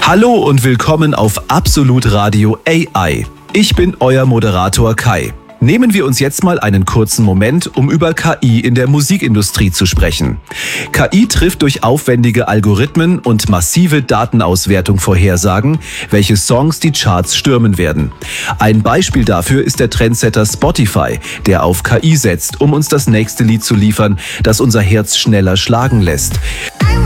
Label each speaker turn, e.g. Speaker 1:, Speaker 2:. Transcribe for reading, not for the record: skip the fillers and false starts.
Speaker 1: Hallo und willkommen auf Absolut Radio AI. Ich bin euer Moderator Kai. Nehmen wir uns jetzt mal einen kurzen Moment, um über KI in der Musikindustrie zu sprechen. KI trifft durch aufwendige Algorithmen und massive Datenauswertung Vorhersagen, welche Songs die Charts stürmen werden. Ein Beispiel dafür ist der Trendsetter Spotify, der auf KI setzt, um uns das nächste Lied zu liefern, das unser Herz schneller schlagen lässt.